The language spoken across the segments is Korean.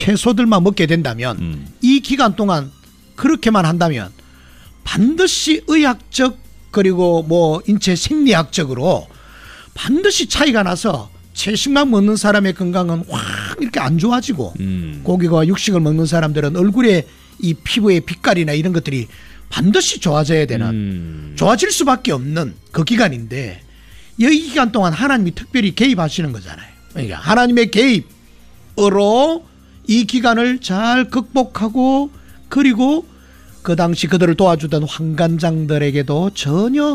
채소들만 먹게 된다면 이 기간 동안 그렇게만 한다면 반드시 의학적 그리고 뭐 인체 생리학적으로 반드시 차이가 나서 채식만 먹는 사람의 건강은 확 이렇게 안 좋아지고 고기와 육식을 먹는 사람들은 얼굴에 이 피부의 빛깔이나 이런 것들이 반드시 좋아져야 되는 좋아질 수밖에 없는 그 기간인데 이 기간 동안 하나님이 특별히 개입하시는 거잖아요. 그러니까 하나님의 개입으로 이 기간을 잘 극복하고 그리고 그 당시 그들을 도와주던 환관장들에게도 전혀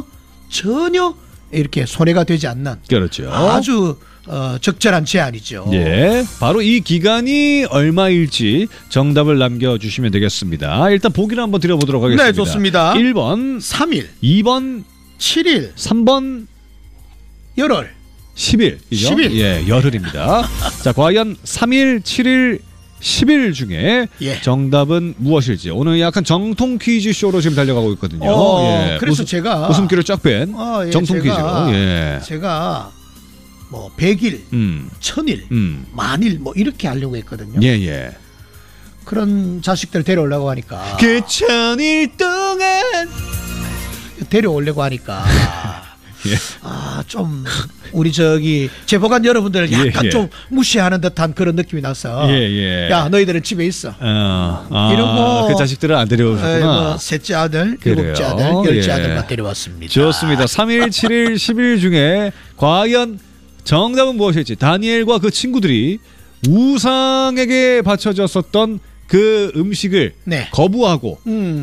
이렇게 손해가 되지 않는 그렇죠. 아주 적절한 제안이죠. 예, 바로 이 기간이 얼마일지 정답을 남겨주시면 되겠습니다. 일단 보기를 한번 드려보도록 하겠습니다. 네, 좋습니다. 1번 3일, 2번 7일, 3번 열흘, 10일. 10일. 예, 열흘입니다. 자, 과연 3일, 7일, 10일 중에 예. 정답은 무엇일지 오늘 약간 정통 퀴즈 쇼로 지금 달려가고 있거든요. 예. 그래서 제가 웃음기를 쫙 뺀 예, 정통 퀴즈로. 예. 제가 뭐 100일, 1000일, 만일 뭐 이렇게 하려고 했거든요. 예, 예. 그런 자식들 데려오려고 하니까 그 1000일 동안 데려오려고 하니까 예. 좀 우리 저기 제보관 여러분들 약간 예. 좀 무시하는 듯한 그런 느낌이 나서 예. 야 너희들은 집에 있어. 이러고 그 자식들은 안 데려오셨구나. 뭐 셋째 아들, 일곱째 아들, 열째 아들만 데려왔습니다. 좋습니다. 3일, 7일, 10일 중에 과연 정답은 무엇일지 다니엘과 그 친구들이 우상에게 바쳐졌었던 그 음식을 네. 거부하고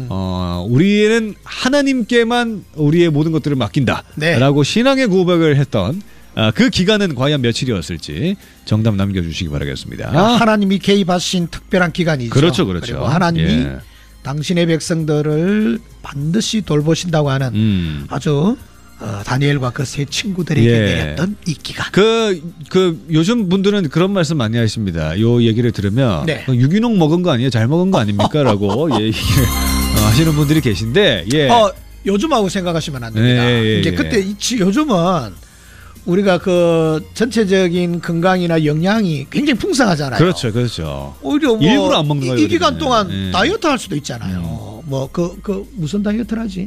우리는 하나님께만 우리의 모든 것들을 맡긴다 라고 신앙의 고백을 했던 그 기간은 과연 며칠이었을지 정답 남겨주시기 바라겠습니다. 하나님이 개입하신 특별한 기간이죠. 그렇죠. 그리고 하나님이 당신의 백성들을 반드시 돌보신다고 하는 아주 다니엘과 그 세 친구들에게 내렸던 이 기간. 그 요즘 분들은 그런 말씀 많이 하십니다. 요 얘기를 들으면 유기농 먹은 거 아니에요? 잘 먹은 거 아닙니까?라고 얘기를 하시는 분들이 계신데 요즘하고 생각하시면 안 됩니다. 이제 그때 요즘은 우리가 그 전체적인 건강이나 영양이 굉장히 풍성하잖아요. 그렇죠. 오히려 뭐 일부러 안 먹는 거예요. 이 기간 동안 다이어트 할 수도 있잖아요. 뭐 그 무슨 다이어트라지?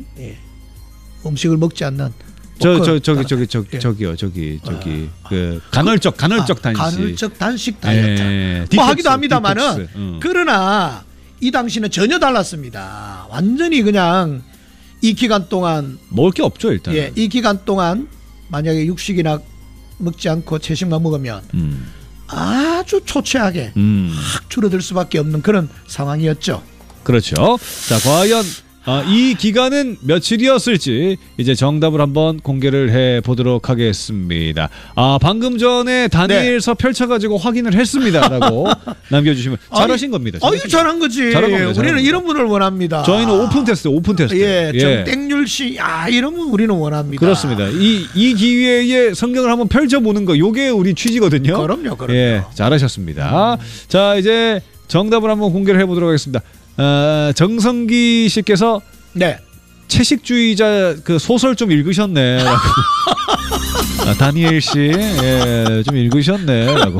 음식을 먹지 않는 저기요 그 간헐적 단식. 간헐적 단식 다이어트. 뭐 하기도 합니다만은 그러나 이 당시는 전혀 달랐습니다. 완전히 그냥 이 기간 동안 먹을 게 없죠 일단. 이 기간 동안 만약에 육식이나 먹지 않고 채식만 먹으면 아주 초췌하게 확 줄어들 수밖에 없는 그런 상황이었죠. 그렇죠. 자, 과연 이 기간은 며칠이었을지 이제 정답을 한번 공개를 해보도록 하겠습니다. 방금 전에 다니엘서 펼쳐가지고 확인을 했습니다라고 남겨주시면 잘하신 겁니다. 잘한 거지. 우리는 이런 분을 원합니다. 저희는 오픈 테스트. 정땡률 씨, 이런 분 우리는 원합니다. 그렇습니다. 이 기회에 성경을 한번 펼쳐보는 거, 요게 우리 취지거든요. 그럼요. 예, 잘하셨습니다. 자, 이제 정답을 한번 공개를 해보도록 하겠습니다. 정성기 씨께서 채식주의자 그 소설 좀 읽으셨네라고. 다니엘 씨, 좀 읽으셨네라고.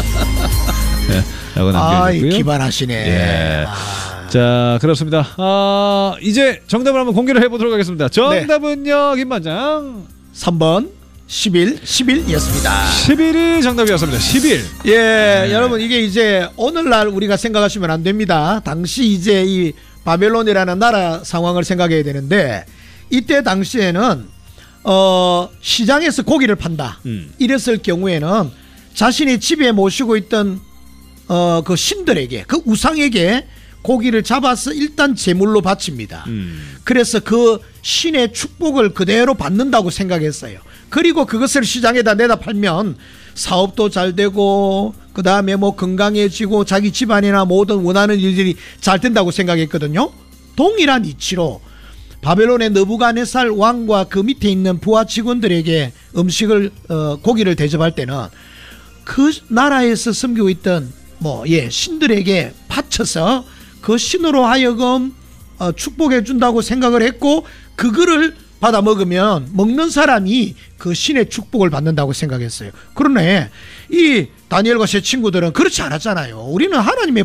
라고 남겨주고요. 기발하시네. 자, 그렇습니다. 이제 정답을 한번 공개를 해보도록 하겠습니다. 정답은요, 김반장 3번 10일이었습니다. 10일이 정답이었습니다. 10일. 여러분 이게 이제 오늘날 우리가 생각하시면 안 됩니다. 당시 이제 이 바벨론이라는 나라 상황을 생각해야 되는데 이때 당시에는 시장에서 고기를 판다. 이랬을 경우에는 자신이 집에 모시고 있던 그 신들에게 그 우상에게 고기를 잡아서 일단 제물로 바칩니다. 그래서 그 신의 축복을 그대로 받는다고 생각했어요. 그리고 그것을 시장에다 내다 팔면 사업도 잘 되고 그 다음에 뭐 건강해지고 자기 집안이나 모든 원하는 일들이 잘 된다고 생각했거든요. 동일한 이치로 바벨론의 느부갓네살 왕과 그 밑에 있는 부하 직원들에게 음식을 고기를 대접할 때는 그 나라에서 섬기고 있던 신들에게 바쳐서 그 신으로 하여금 축복해 준다고 생각을 했고 그거를 받아 먹으면 먹는 사람이 그 신의 축복을 받는다고 생각했어요. 그러네 이 다니엘과 제 친구들은 그렇지 않았잖아요. 우리는 하나님의